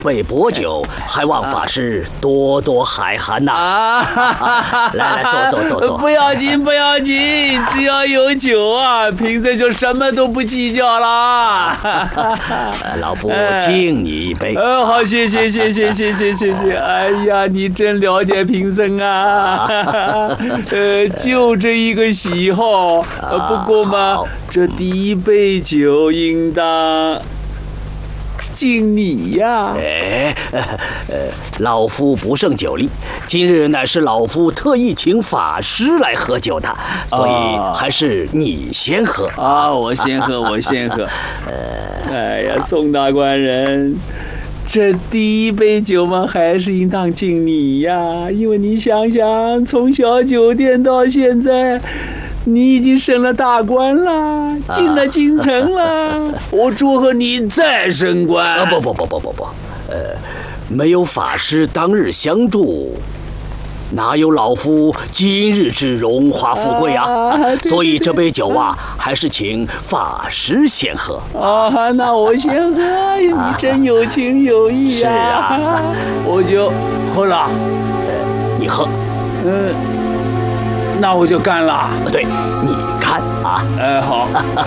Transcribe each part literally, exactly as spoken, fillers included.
备薄酒，还望法师多多海涵呐！啊，来来，坐坐坐坐。 不要紧，不要紧，只要有酒啊，贫僧就什么都不计较啦。 老夫敬你一杯。 呃，好，谢谢，谢谢，谢谢，谢谢。哎呀，你真了解贫僧啊！呃，就这一个喜好。不过嘛，这第一杯酒应当。敬你呀！ 哎，呃，呃，老夫不胜酒力，今日乃是老夫特意请法师来喝酒的，所以还是你先喝啊！我先喝，我先喝。呃，哎呀，宋大官人，这第一杯酒嘛，还是应当敬你呀，因为你想想，从小酒店到现在。你已经升了大官了，进了京城了，我祝贺你再升官。 啊不不不不不不，呃，没有法师当日相助，哪有老夫今日之荣华富贵啊？啊所以这杯酒啊，还是请法师先喝。 啊，那我先喝，你真有情有义啊！ 是啊， 我就喝了。 呃，你喝。 嗯。那我就干了。 对，你看啊。 哎，好。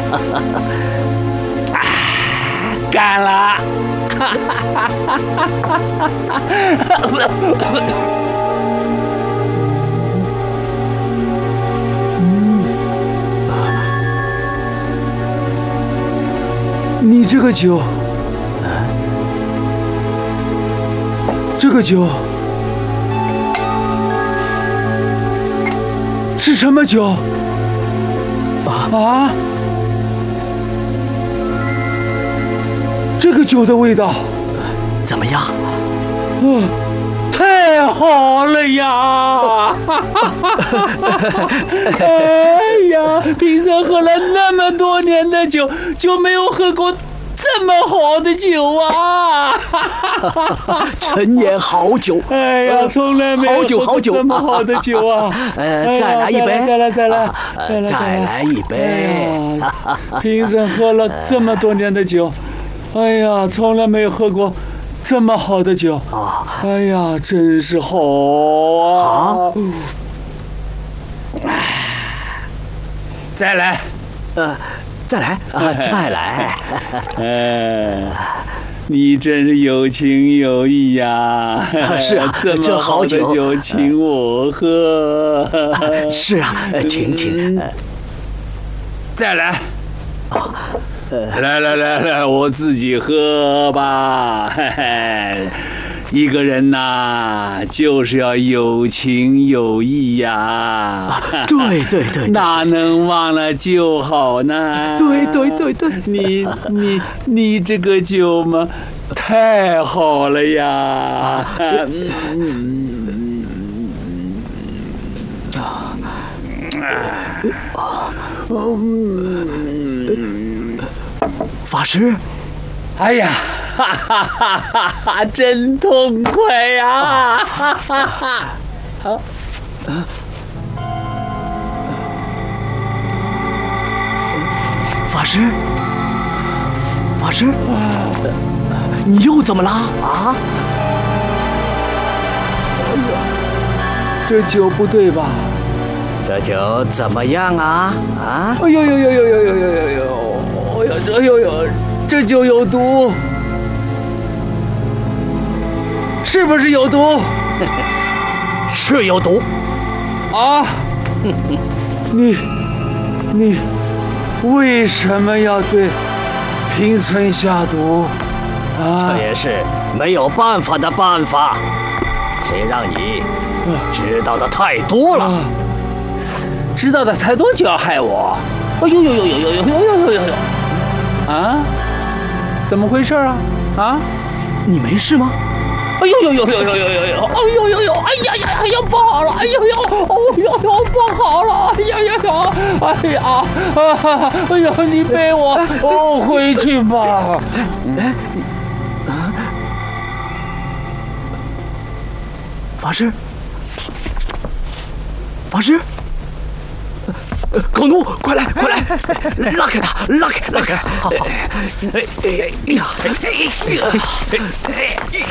啊，干了。嗯，你这个酒，这个酒。是什么酒？啊！这个酒的味道怎么样？ 嗯，太好了呀！哎呀，贫僧喝了那么多年的酒，就没有喝过这么好的酒啊！ 陈年好酒， 哎呀，从来没有好酒好酒， 这么好的酒啊！ 呃，再来一杯， 再来再来再来再来一杯。 贫僧喝了这么多年的酒，哎呀，从来没有喝过这么好的酒。哎呀，真是好啊！ 好， 再来， 呃。再来啊！再来！ 哎，你真是有情有义呀！ 是啊，这好酒请我喝。 是啊，请请。 再来。来来来来，我自己喝吧。嘿嘿。一个人呐，就是要有情有义呀。 对对对， 哪能忘了就好呢？ 对对对对， 你你你这个酒嘛，太好了呀！ 法师。 哎呀，哈哈哈哈哈！真痛快呀！哈哈哈！好， 法师，法师，你又怎么了啊？ 哎呀，这酒不对吧？ 这酒怎么样啊？啊？ 哎呦呦呦呦呦呦呦呦呦！哎呀，哎呦呦！这酒有毒，是不是有毒？ 是有毒。 啊！你你为什么要对贫僧下毒？ 啊！这也是没有办法的办法。谁让你知道的太多了？啊、 知道的太多就要害我？哎呦呦呦呦呦呦呦呦呦呦！啊？怎么回事啊？啊， 你没事吗？ 哎呦呦呦呦呦呦呦呦！哎呦呦呦！哎呀呀！哎呀，不好了！哎呦呦！哦呦呦，不好了！哎呀呀呀！哎呀！啊！哎呀，你背我，哦，回去吧。哎， 啊！法师，法师。狗奴，快来，快来，拉开他，拉开，拉开！好好，哎哎哎呀，哎哎哎哎！